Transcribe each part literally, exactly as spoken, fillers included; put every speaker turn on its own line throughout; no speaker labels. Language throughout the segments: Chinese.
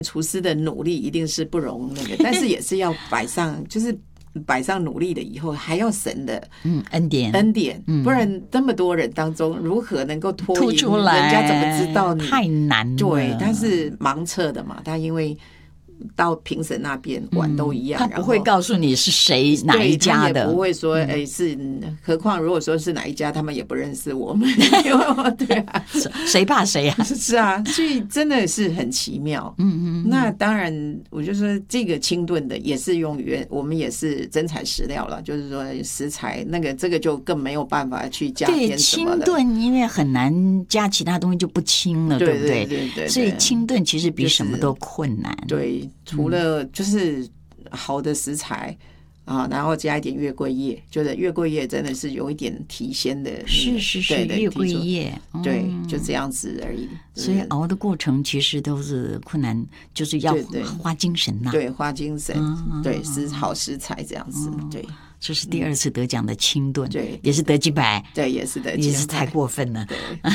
厨师的努力一定是不容那个，但是也是要摆上，就是摆上努力了以后，还要神的
嗯恩典
恩典，
嗯、
不然那么多人当中，如何能够脱颖
出来？
人家怎么知道你？
太难了。
对，他是盲测的嘛，他因为到评审那边碗都一样，
嗯、他不会告诉你是谁哪一家的，
他也不会说哎、欸、是，何况如果说是哪一家，他们也不认识我们，对啊，
谁怕谁啊？
是啊，所以真的是很奇妙。
嗯 嗯, 嗯，
那当然，我就说这个清炖的也是用原，我们也是真材实料了，就是说食材那个这个就更没有办法去加添什么了。
对，清炖因为很难加其他东西就不清了，
对
不对？
对对 对, 对，
所以清炖其实比什么都困难。
就是、对。除了就是好的食材啊，然后加一点月桂叶，觉得月桂叶真的是有一点提鲜的，
是是是，月桂叶，
对，就这样子而已。
所以熬的过程其实都是困难，就是要花精神呐、啊，
对，花精神，嗯、对，是好食材这样子，嗯、对。
这是第二次得奖的清炖，
对，
也是得金牌，
对，也是得金牌，
也是太过分了。
对，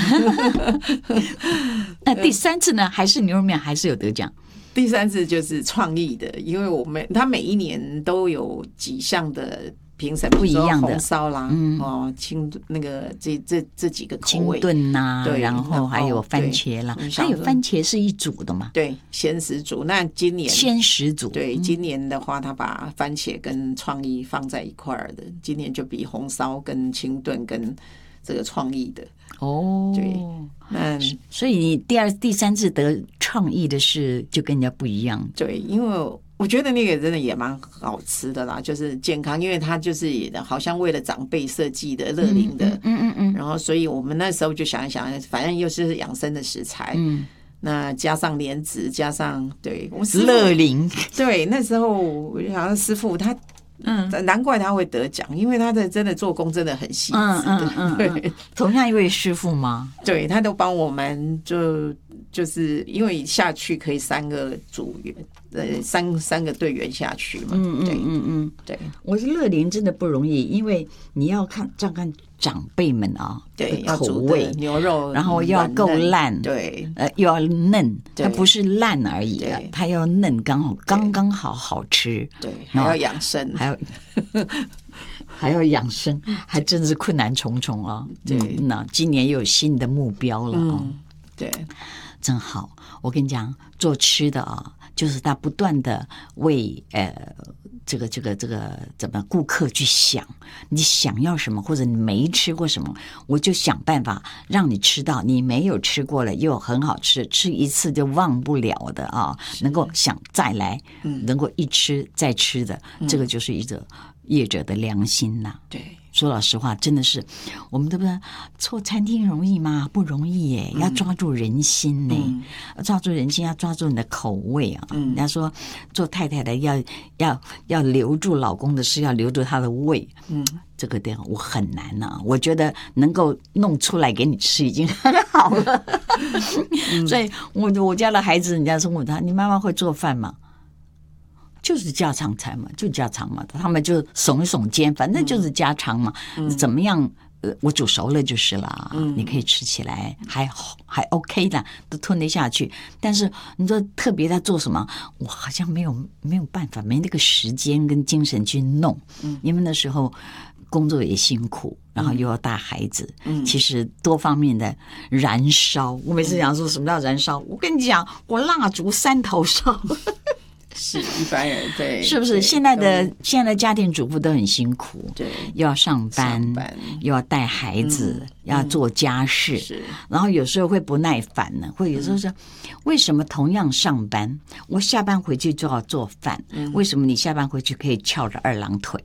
那第三次呢？还是牛肉面还是有得奖？
第三次就是创意的，因为我们他每一年都有几项的评审
不一样的
红烧啦，
嗯、
哦，清那个这这这几个口味，
清炖呐、啊，
对，
然后还有番茄啦，它有番茄是一组的嘛？
对，鲜食组。那今年
鲜食组，
对，今年的话，他把番茄跟创意放在一块儿的，今年就比红烧跟清炖跟这个创意的
哦，
对，嗯，
所以你第二、第三次得创意的是就跟人家不一样，
对，因为我觉得那个真的也蛮好吃的啦，就是健康，因为它就是好像为了长辈设计的乐龄的，
嗯嗯嗯，
然后所以我们那时候就想一想，反正又是养生的食材，
嗯，
那加上莲子，加上对我
乐龄，
对，那时候我就想师傅他。嗯，难怪他会得奖，因为他的真的做工真的很细致。
嗯嗯嗯，对，同样一位师傅吗？
对，他都帮我们就就是因为下去可以三个组员，呃，三三个队员下去嘛。
嗯嗯嗯嗯，
对，
我是乐龄真的不容易，因为你要看这样看长辈们啊，
对，
口味
牛肉，
然后要够烂，
对，
呃，又要嫩，它不是烂而已啊，它要嫩，刚好刚刚好好吃，
对，还要养生，
还要还要养生，还真是困难重重啊。对，那今年又有新的目标了啊。
对，
真好。我跟你讲，做吃的啊，就是他不断的为呃。这个这个这个怎么顾客去想你想要什么，或者你没吃过什么，我就想办法让你吃到你没有吃过了又很好吃，吃一次就忘不了的啊，能够想再来，嗯、能够一吃再吃的，嗯、这个就是一个业者的良心呐、啊。
对。
说老实话，真的是我们对不对？做餐厅容易吗？不容易耶，要抓住人心呢，嗯、抓住人心，要抓住你的口味啊。嗯、人家说做太太的要要要留住老公的是要留住他的胃。嗯，这个点我很难啊，我觉得能够弄出来给你吃已经很好了。嗯、所以我我家的孩子，人家说问他，你妈妈会做饭吗？就是家常菜嘛，就家常嘛，他们就耸一耸肩，反正就是家常嘛，嗯、怎么样？呃，我煮熟了就是了，嗯、你可以吃起来还还 OK 的，都吞得下去。但是你说特别在做什么，我好像没有没有办法，没那个时间跟精神去弄，嗯、因为那时候工作也辛苦，然后又要带孩子，嗯、其实多方面的燃烧。我每次讲说什么叫燃烧，我跟你讲，我蜡烛三头烧。
是一般人对，
是不是？现在的现在的家庭主妇都很辛苦，
对，
又要上班，
上班
又要带孩子，嗯、要做家事，
是。
然后有时候会不耐烦呢，会有时候说，嗯、为什么同样上班，我下班回去就要做饭，嗯、为什么你下班回去可以翘着二郎腿？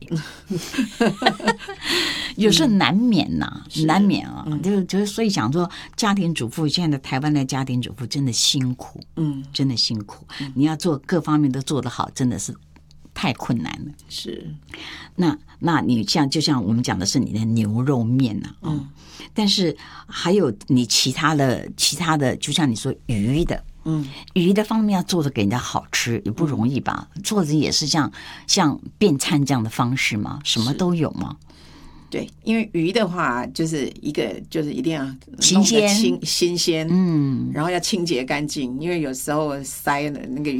有时候难免呐、啊，嗯、难免啊，嗯、就就所以想说，家庭主妇现在的台湾的家庭主妇真的辛苦，嗯，真的辛苦，嗯、你要做各方面的。做得好真的是太困难了。
是，
那那你像就像我们讲的是你的牛肉面啊，嗯，但是还有你其他的其他的，就像你说鱼的，嗯，鱼的方面要做的给人家好吃也不容易吧？嗯、做的也是像像便餐这样的方式吗？什么都有吗？
对，因为鱼的话，就是一个就是一定要
新鲜、
新新鲜，
嗯，
然后要清洁干净，因为有时候塞了那个鱼